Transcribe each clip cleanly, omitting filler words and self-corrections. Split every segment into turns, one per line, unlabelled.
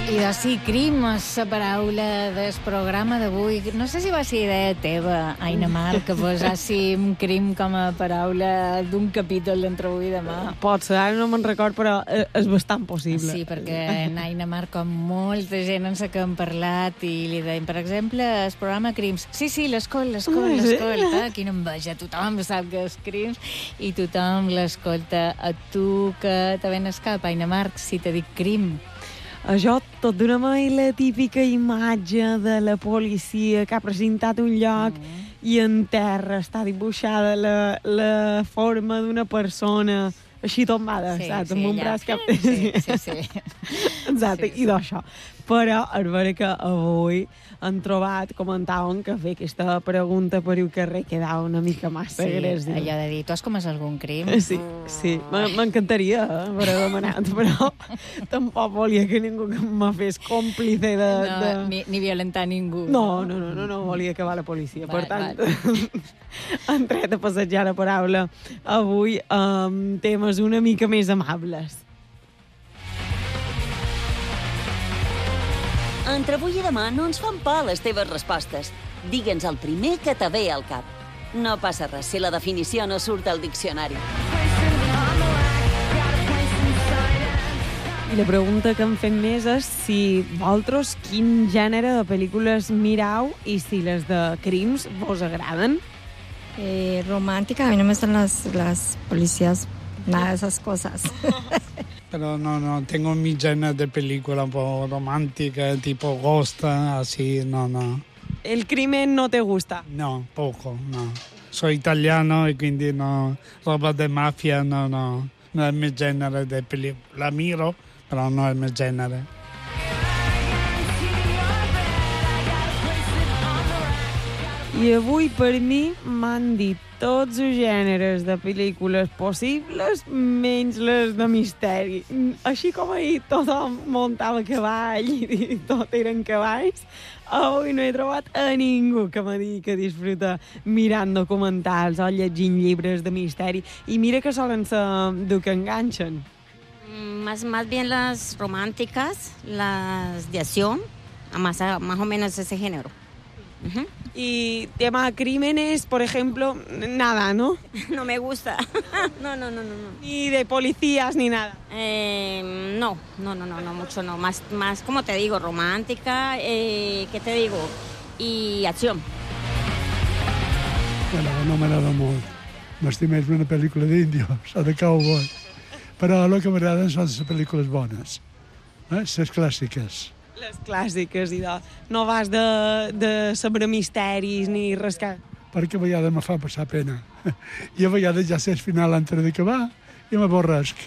I de sí, crim és la paraula del programa d'avui. No sé si va ser idea teva, Aina Mar, que posàssim crim com a paraula d'un capítol d'entre avui i demà.
Pot ser, ara no me'n record, però és bastant possible.
Sí, perquè en Aina Mar, com molta gent en que hem parlat, i li deim, per exemple, el programa Crims. Sí, l'escolta. Quina enveja, tothom sap que és Crims i tothom l'escolta. A tu, que te ven escap, Aina Mar, si te dic crim.
Això tot d'una manera la típica imatge de la policia que ha presentat un lloc i en terra està dibuixada la forma d'una persona així tombada, saps? Amb un braç cap...
Sí.
Exacte, i d'això. Però és vera que avui han trobat, comentàvem, que fer aquesta pregunta per un carrer quedava una mica massa gràcia.
Sí, allò de dir, tu has comès algun crim?
Sí. M'encantaria haver demanat, però tampoc volia que ningú me fes còmplice de...
Ni violentar ningú.
No, volia acabar la policia. Per tant, han tret a passejar la paraula avui amb temes una mica més amables.
Entre avui i demà no ens fan por les teves respostes. Digue'ns el primer que te ve al cap. No passa res si la definició no surt al diccionari.
I la pregunta que em fem més és si vosaltres quin gènere de pel·lícules mirau i si les de crims vos agraden.
Romántica, a mí no me gustan las policías, nada de esas cosas.
Pero no, tengo mi género de película un poco romántica, tipo Ghost, así, no.
¿El crimen no te gusta?
No, poco, no. Soy italiano y quindi no, roba de mafia, no es mi género de película. La miro, però no es mi género.
I avui, per mi, m'han dit tots els gèneres de pel·lícules possibles, menys les de misteri. Així com ahir tothom muntava cavall i tot eren cavalls, avui no he trobat a ningú que me digui que disfruta mirant documentals o llegint llibres de misteri. I mira que solen ser del que enganxen.
Más bien las románticas, las de acción, más o menos ese género. Uh-huh.
Y tema crímenes, por ejemplo, nada, ¿no?
No me gusta. No.
Ni de policías ni nada.
No, mucho no. Más, como te digo, romántica, ¿qué te digo? Y acción.
Bueno, no m'agrada molt. M'estic més una pel·lícula d'índios o de cowboy. Però el que m'agraden són les pel·lícules bones, les clàssiques.
Les clàssiques, i no vas de saber misteris ni rascar.
Perquè a vegades me fa passar pena. I a vegades ja sé el final antes d'acabar i m'avorresc.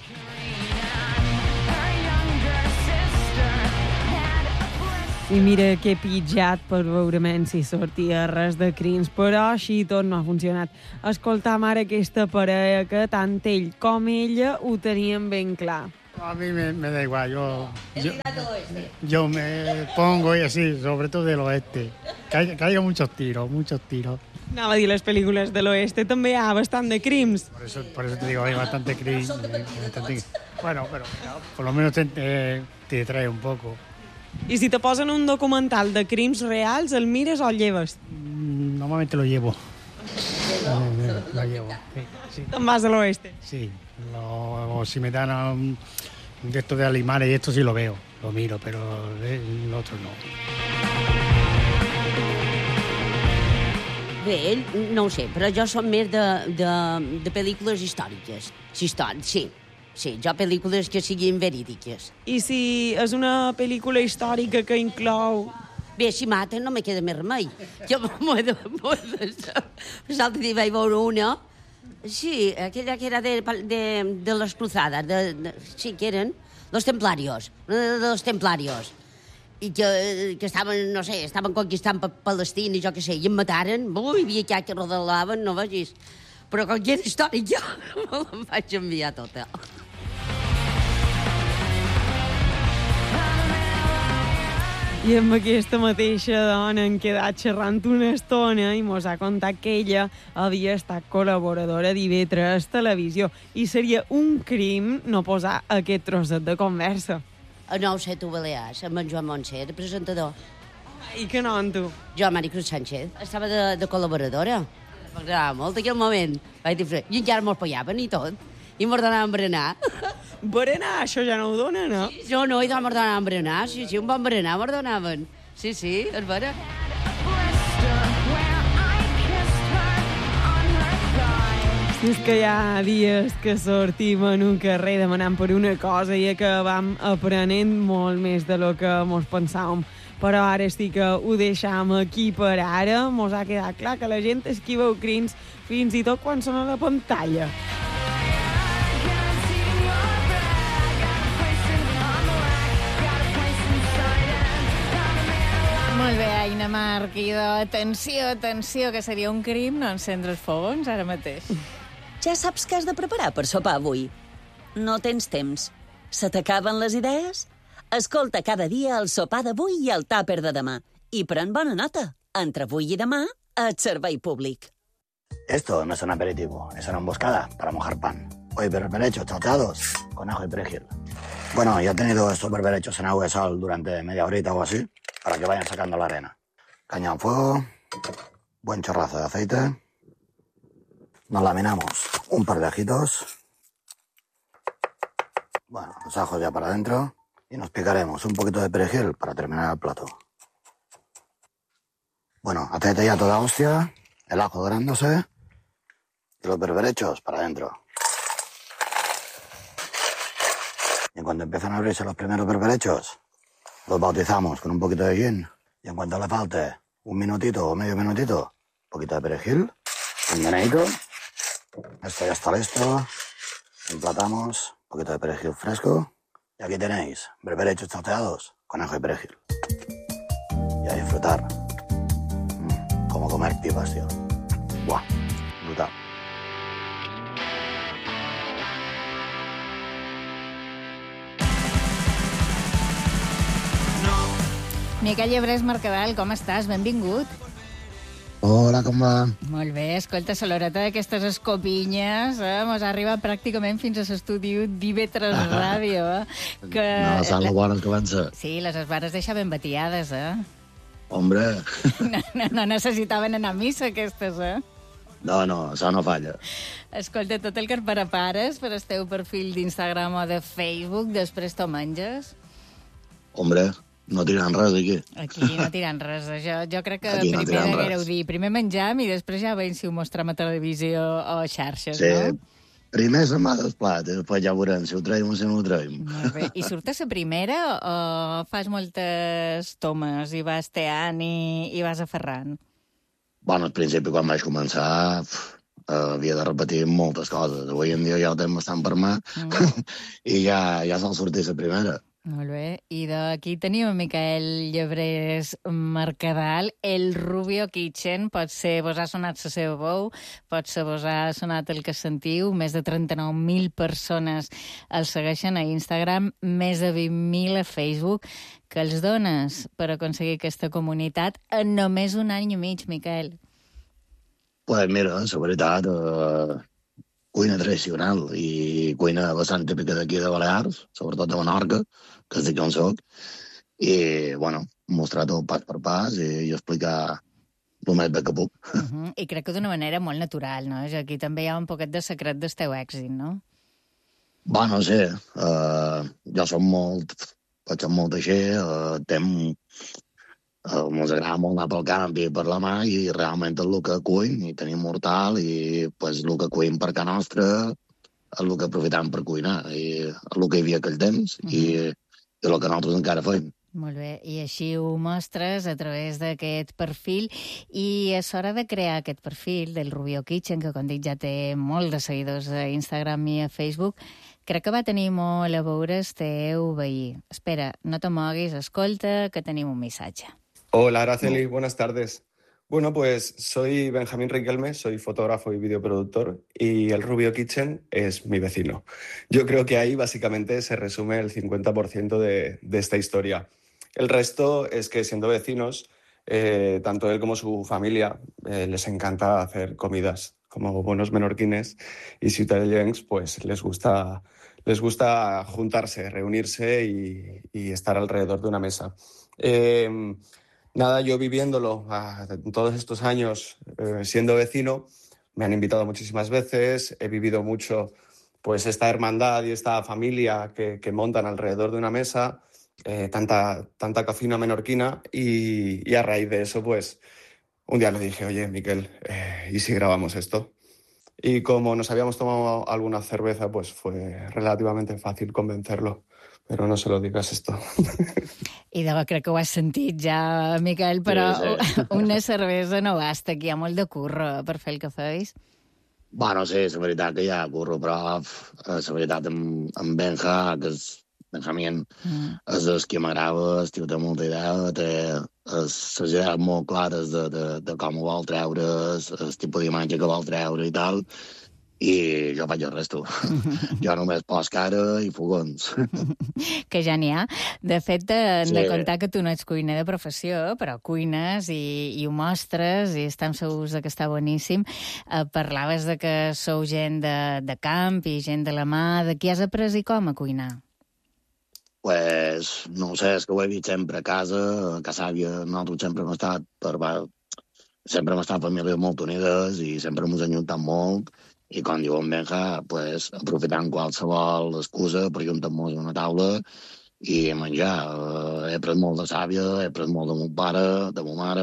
I mira que he pitjat per veurement si sortia res de crims, però així tot no ha funcionat. Escoltam ara aquesta parella que tant ell com ella ho tenien ben clar.
A mí me da igual, yo me pongo y así, sobre todo del oeste. Que haya muchos tiros.
Anava a dir les pel·lícules de l'oeste, també hi ha bastant de crims.
Por eso te digo, hay bastante crimen. Bueno, pero por lo menos te distrae un poco.
I si te posen un documental de crims reals, el mires o el lleves?
Normalmente lo llevo. Lo llevo, sí.
Te'n vas a l'oeste?
Sí, o si me dan un de estos de Alimares y esto sí lo veo, lo miro, pero el otro no.
Bé, no ho sé, però jo som més de pel·lícules històriques. Sí, jo pel·lícules que siguin verídiques.
I si és una pel·lícula històrica que inclou...
Bé, si maten no me queda més remei. Jo l'altre dia vaig veure una... Sí, aquella que era de les cruzadas, sí, que eren los templarios, i que estaven, no sé, estaven conquistant Palestina i jo què sé, i em mataren, hi havia que rodelaven, no vegis. Però com que era històrica, me la vaig enviar tota.
I amb aquesta mateixa dona hem quedat xerrant una estona i mos ha contat que ella havia estat col·laboradora d'IV3 Televisió i seria un crim no posar aquest trosset de conversa.
a 9-7 Balears, amb en Joan Montse, de presentador.
I que no, en tu?
Jo, Maricruz Sánchez, estava de col·laboradora. M'agradava molt aquell moment. Vaig dir, i encara me'ls pagaven i tot. I me'ls donaven berenar.
Berenar, això ja no ho dona, no?
Jo no, i me'ls donaven berenar. Sí, un bon berenar me'ls donaven. Sí, és vera.
És que hi ha dies que sortim en un carrer demanant per una cosa i acabam aprenent molt més de lo que mos pensàvem. Però ara sí que ho deixam aquí per ara. Mos ha quedat clar que la gent esquiva crins fins i tot quan són a la pantalla.
Molt bé, Aina Marc, i atenció, que seria un crim no encendre els fogons ara mateix.
Ja saps què has de preparar per sopar avui? No tens temps. Se t'acaben les idees? Escolta cada dia el sopar d'avui i el tàper de demà. I pren bona nota. Entre avui i demà, et servei públic.
Esto no es un aperitivo, es una emboscada para mojar pan. Hoy berberechos chachados con ajo y perejil. Bueno, ya he tenido estos berberechos en agua y sal durante media horita o así, para que vayan sacando la arena. Caña en fuego, buen chorrazo de aceite. Nos laminamos un par de ajitos. Bueno, los ajos ya para adentro. Y nos picaremos un poquito de perejil para terminar el plato. Bueno, aceite ya toda hostia, el ajo dorándose y los berberechos para adentro. Y en cuanto empiezan a abrirse los primeros berberechos, los bautizamos con un poquito de gin. Y en cuanto le falte un minutito o medio minutito, un poquito de perejil, un meneito. Esto ya está listo. Emplatamos, un poquito de perejil fresco. Y aquí tenéis berberechos salteados con ajo y perejil. Y a disfrutar. Como comer pipas, tío. Buah, brutal.
Miquel Llebrés Mercadal, com estàs? Benvingut.
Hola, com va?
Molt bé, escolta, a l'horeta d'aquestes escopinyes mos ha arribat pràcticament fins a l'estudi d'IV3 Ràdio. Que...
No, saps lo bones que van ser.
Sí, les esbares deixa ben batiades,
Hombre.
No necessitaven anar a missa, aquestes,
No, això no falla.
Escolta, tot el que et prepares per el teu perfil d'Instagram o de Facebook, després t'ho menges?
Hombre, no tirant res aquí.
Aquí no tirant res. Jo crec que
Aquí no
primer
tirant
haguéreu
res.
dir, primer menjam i després ja veiem si ho mostrem a televisió o a xarxes,
Sí,
no?
primer se'n va del plat, i després ja veurem si ho traiem o si no ho traiem.
Molt bé. I surt a la primera o fas moltes tomes i vas teant i vas aferrant?
Bueno, al principi, quan vaig començar, havia de repetir moltes coses. Avui en dia ja ho tenim bastant per mà i ja sol sortir la primera.
Molt bé. I d'aquí tenim en Miquel Llebrés Mercadal, el Rubio Kitchen. Potser vos ha sonat la seva veu, potser vos ha sonat el que sentiu. Més de 39.000 persones el segueixen a Instagram, més de 20.000 a Facebook. Que els dones per aconseguir aquesta comunitat en només un any i mig, Miquel?
Pues mira, la veritat, cuina tradicional i cuina bastant típica d'aquí de Balears, sobretot de Menorca, que és d'aquí on soc, i, bueno, mostrar tot pas per pas i explicar el més bé que puc.
I crec que d'una manera molt natural, no? Aquí també hi ha un poquet de secret del teu èxit, no?
Bueno, sí, jo som molt, faig molt així, ens agrada molt anar pel camp i per la mà i realment el que cuim i tenim hortal i pues, el que cuim per casa nostra és el que aprofitam per cuinar i el que hi havia aquell temps i el que nosaltres encara fem.
Molt bé, i així ho mostres a través d'aquest perfil i és hora de crear aquest perfil del Rubio Kitchen, que com dic ja té molt de seguidors a Instagram i a Facebook. Crec que va tenir molt a veure el teu veí. Espera, no te moguis, escolta, que tenim un missatge.
Hola, Araceli, buenas tardes. Bueno, pues soy Benjamín Riquelme, soy fotógrafo y videoproductor y el Rubio Kitchen es mi vecino. Yo creo que ahí básicamente se resume el 50% de esta historia. El resto es que siendo vecinos, tanto él como su familia les encanta hacer comidas como buenos menorquines y ciutadellencs, pues les gusta les gusta juntarse, reunirse y estar alrededor de una mesa. Nada, yo viviéndolo todos estos años, siendo vecino, me han invitado muchísimas veces, he vivido mucho pues esta hermandad y esta familia que montan alrededor de una mesa, tanta cocina menorquina, y a raíz de eso, pues, un día le dije, oye, Miquel, ¿y si grabamos esto? Y como nos habíamos tomado alguna cerveza, pues fue relativamente fàcil convencerlo. Però no se lo digas esto.
I de bo crec que ho has sentit ja, Miquel, però sí. Una cervesa no basta, que hi ha molt de curro per fer el que feis.
Bueno, sí, la veritat que hi ha curro, però la veritat en Benja, que és Benjamín, és el que m'agrada, el tio té molta idea, té les idees molt clares de com ho vol treure, el tipus d'imatge que vol treure i tal, i jo faig el resto. Jo només pos cara i fogons.
Que ja n'hi ha. De fet, hem de contar que tu no ets cuiner de professió, però cuines i ho mostres i estem segurs que està boníssim. Parlaves de que sou gent de camp i gent de la mà. De qui has après i com a cuinar?
Pues, no ho sé, és que ho he vist sempre a casa, a Casa Àvia, nosaltres sempre hem estat famílies molt unides i sempre ens ajuntat molt. I com diu en Benja, pues, aprofitant qualsevol excusa per juntar-nos a una taula i menjar. He après molt de sàvia, he après molt de mon pare, de ma mare,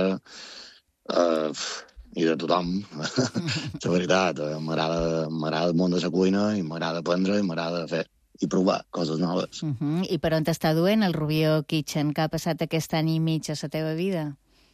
i de tothom. La veritat, m'agrada el món de la cuina i m'agrada aprendre i m'agrada fer i provar coses noves.
I per on t'està duent el Rubio Kitchen, que ha passat aquest any i mig a la teva vida?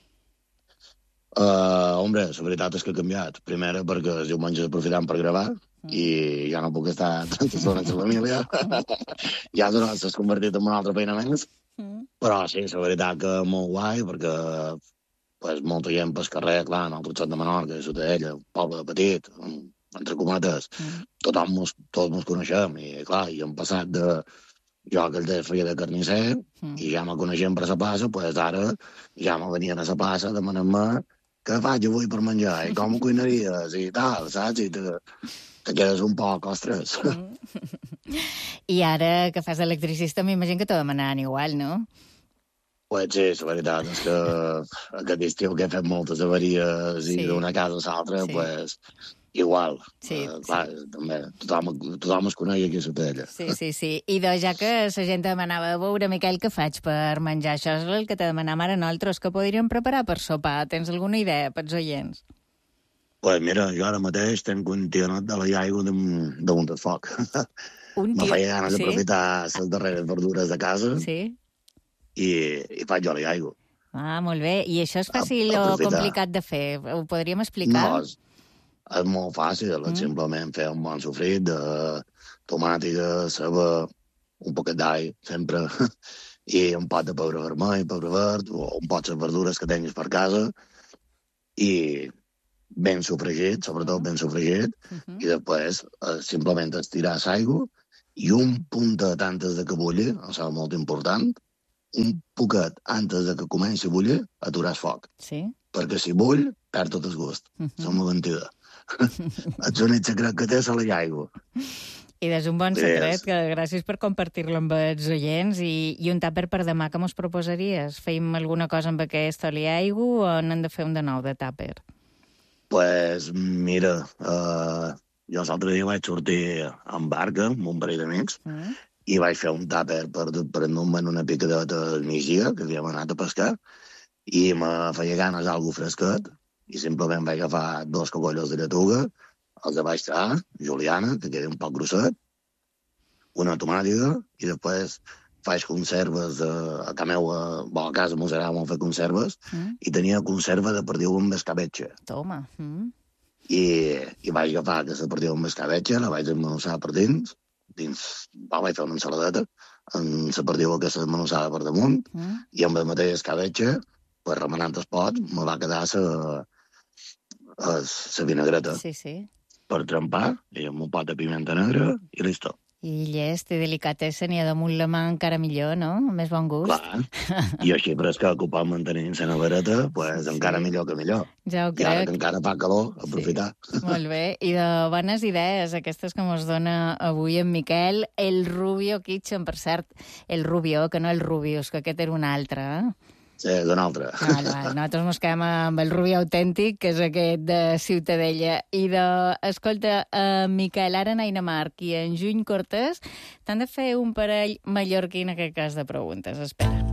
Hombre, la veritat és que ha canviat. Primera, perquè els diumenges aprofitant per gravar i ja no puc estar tantes horas amb la família. Ja s'ha convertit en una altra feina més. Però sí, la veritat que molt guai, perquè pues, molta gent pel carrer, clar, nosaltres som de Menorca, de Ciutadella, un poble petit, entre cometes, tots ens coneixem, i clar, i hem passat de jo que el feia de carnisser i ja me coneixem per la plaça, pues ara ja me venien a la plaça demanant-me què faig avui per menjar i com ho cuinaries i tal, saps? I te quedes un poc, ostres.
I ara que fas electricista m'imagino que t'ho demanaran igual, no?
Pues sí, la veritat és que aquest estiu que he fet moltes avaries i d'una casa a l'altra, pues igual. Clar, també tothom es coneix aquí a Ciutadella.
Sí. I doncs, ja que la gent demanava a veure, Miquel, què faig per menjar? Això és el que te demanam ara nosaltres, que podríem preparar per sopar. Tens alguna idea pels oients?
Pues mira, jo ara mateix tenc un tionet de la iaigua damunt del foc. Me feia ganes d'aprofitar les darreres verdures de casa i faig jo la iaigua.
Ah, molt bé. I això és fàcil o complicat de fer? Ho podríem explicar?
No, és molt fàcil, simplement fer un bon sofrit de tomàtica, ceba, un poquet d'all, sempre, i un pot de pebre vermell, pebre verd, o un pot de verdures que tinguis per casa, i ben sofregit, sobretot ben sofregit, i després simplement estirar l'aigua i un puntet antes de que bulli, això és molt important, un poquet antes de que comenci a bullir, aturar el foc.
Sí.
Perquè si bull, perd tot el gust. Som una mentida. És l'únic secret que té és la iaigua.
I és un bon secret, que gràcies per compartir-lo amb els oients. I un tàper per demà, que mos proposaries? Feim alguna cosa amb aquesta oliaigua o n'hem de fer un de nou de tàper?
Pues mira, jo l'altre dia vaig sortir en barca amb un parell d'amics i vaig fer un tàper per endur-me una picadeta al migdia, que havíem anat a pescar, i me feia ganes d'algú fresquet, i simplement vaig agafar 2 cogollos de lletuga, els vaig tallar, juliana, que quedi un poc grosset, una tomàtica, i després faig conserves a casa mos agrada molt fer conserves, i tenia conserva de perdiu amb escabetxa.
Toma.
I vaig agafar aquesta perdiu amb escabetxa, la vaig esmenussar per dins, vaig fer una ensaladeta, amb la perdiu aquesta esmenussada per damunt, i amb la mateixa escabetxa, pues remenant els pots, me va quedar la vinagreta.
Sí.
Per trempar, i amb un pot de pimenta negra, i listo.
I llest i delicatessen i a damunt la mà encara millor, no? Amb més bon gust.
Clar, i així però és que ocupar mantenint la nevereta, pues encara millor que millor.
Ja ho
I ara
crec.
que encara fa calor, aprofitar.
Molt bé. I de bones idees, aquestes que mos dona avui en Miquel, el Rubio Kitchen, per cert, el Rubio, que no el Rubius, que aquest era un altre,
Sí, d'un altre.
Nosaltres mos quedem amb el Rubio autèntic, que és aquest de Ciutadella. I escolta, Miquel, ara Naina Marc i en Juny Cortés t'han de fer un parell mallorquí en aquest cas de preguntes. Espera.